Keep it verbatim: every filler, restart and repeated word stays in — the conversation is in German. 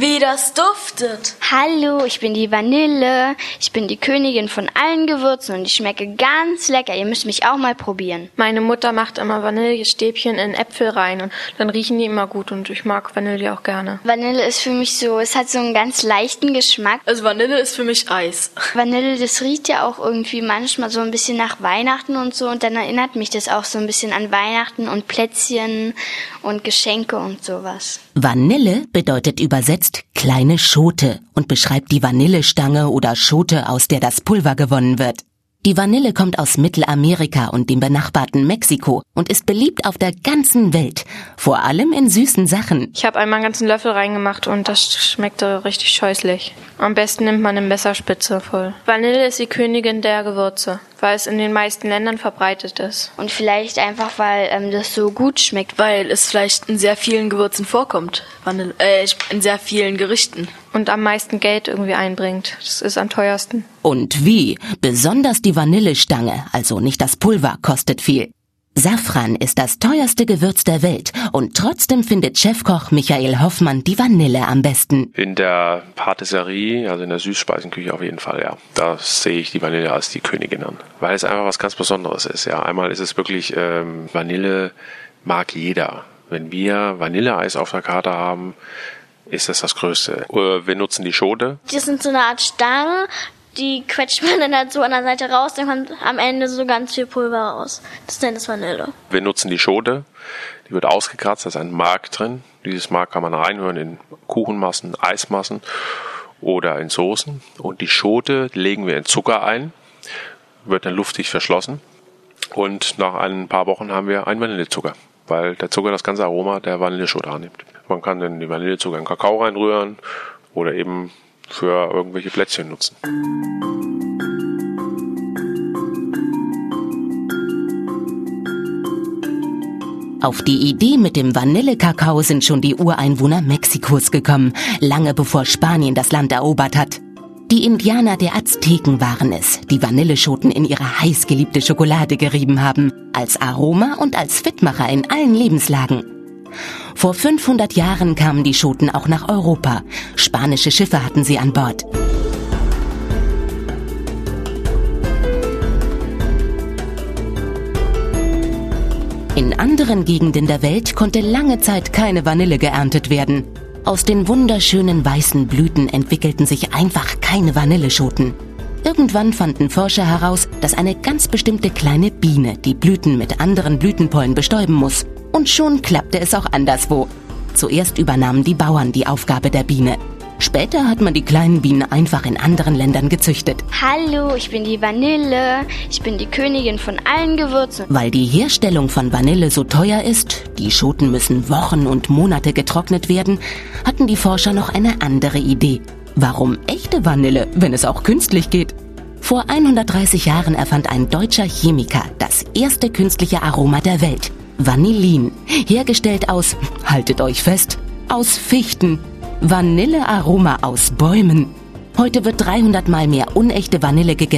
Wie das duftet. Hallo, ich bin die Vanille. Ich bin die Königin von allen Gewürzen und ich schmecke ganz lecker. Ihr müsst mich auch mal probieren. Meine Mutter macht immer Vanillestäbchen in Äpfel rein und dann riechen die immer gut und ich mag Vanille auch gerne. Vanille ist für mich so, es hat so einen ganz leichten Geschmack. Also Vanille ist für mich Eis. Vanille, das riecht ja auch irgendwie manchmal so ein bisschen nach Weihnachten und so und dann erinnert mich das auch so ein bisschen an Weihnachten und Plätzchen und Geschenke und sowas. Vanille bedeutet übersetzt kleine Schote und beschreibt die Vanillestange oder Schote, aus der das Pulver gewonnen wird. Die Vanille kommt aus Mittelamerika und dem benachbarten Mexiko und ist beliebt auf der ganzen Welt, vor allem in süßen Sachen. Ich habe einmal einen ganzen Löffel reingemacht und das schmeckte richtig scheußlich. Am besten nimmt man eine Messerspitze voll. Vanille ist die Königin der Gewürze, weil es in den meisten Ländern verbreitet ist. Und vielleicht einfach, weil ähm, das so gut schmeckt. Weil es vielleicht in sehr vielen Gewürzen vorkommt. Vanille, äh, in sehr vielen Gerichten. Und am meisten Geld irgendwie einbringt. Das ist am teuersten. Und wie? Besonders die Vanillestange, also nicht das Pulver, kostet viel. Safran ist das teuerste Gewürz der Welt und trotzdem findet Chefkoch Michael Hoffmann die Vanille am besten. In der Patisserie, also in der Süßspeisenküche auf jeden Fall, ja. Da sehe ich die Vanille als die Königin an. Weil es einfach was ganz Besonderes ist, ja. Einmal ist es wirklich, ähm, Vanille mag jeder. Wenn wir Vanilleeis auf der Karte haben, ist das das Größte. Wir nutzen die Schote. Das sind so eine Art Stangen, die quetscht man dann halt so an der Seite raus, dann kommt am Ende so ganz viel Pulver raus. Das nennt es Vanille. Wir nutzen die Schote, die wird ausgekratzt, da ist ein Mark drin. Dieses Mark kann man reinhören in Kuchenmassen, Eismassen oder in Soßen. Und die Schote legen wir in Zucker ein, wird dann luftig verschlossen. Und nach ein paar Wochen haben wir einen Vanillezucker, weil der Zucker das ganze Aroma der Vanilleschote annimmt. Man kann dann die Vanillezucker in Kakao reinrühren oder eben für irgendwelche Plätzchen nutzen. Auf die Idee mit dem Vanillekakao sind schon die Ureinwohner Mexikos gekommen, lange bevor Spanien das Land erobert hat. Die Indianer der Azteken waren es, die Vanilleschoten in ihre heißgeliebte Schokolade gerieben haben, als Aroma und als Fitmacher in allen Lebenslagen. Vor fünfhundert Jahren kamen die Schoten auch nach Europa. Spanische Schiffe hatten sie an Bord. In anderen Gegenden der Welt konnte lange Zeit keine Vanille geerntet werden. Aus den wunderschönen weißen Blüten entwickelten sich einfach keine Vanilleschoten. Irgendwann fanden Forscher heraus, dass eine ganz bestimmte kleine Biene die Blüten mit anderen Blütenpollen bestäuben muss. Und schon klappte es auch anderswo. Zuerst übernahmen die Bauern die Aufgabe der Biene. Später hat man die kleinen Bienen einfach in anderen Ländern gezüchtet. Hallo, ich bin die Vanille. Ich bin die Königin von allen Gewürzen. Weil die Herstellung von Vanille so teuer ist, die Schoten müssen Wochen und Monate getrocknet werden, hatten die Forscher noch eine andere Idee. Warum echte Vanille, wenn es auch künstlich geht? Vor hundertdreißig Jahren erfand ein deutscher Chemiker das erste künstliche Aroma der Welt. Vanillin, hergestellt aus, haltet euch fest, aus Fichten. Vanillearoma aus Bäumen. Heute wird dreihundert Mal mehr unechte Vanille gegessen